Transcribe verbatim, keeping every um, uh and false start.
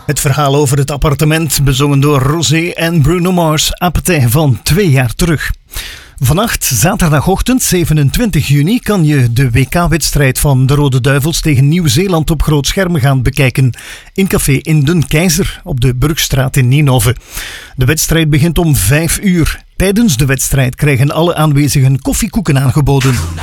Het verhaal over het appartement, bezongen door Rosé en Bruno Mars, Appetijt van twee jaar terug. Vannacht, zaterdagochtend zevenentwintig juni, kan je de W K-wedstrijd van de Rode Duivels tegen Nieuw-Zeeland op groot scherm gaan bekijken in Café in den Keizer op de Burgstraat in Ninove. De wedstrijd begint om vijf uur. Tijdens de wedstrijd krijgen alle aanwezigen koffiekoeken aangeboden.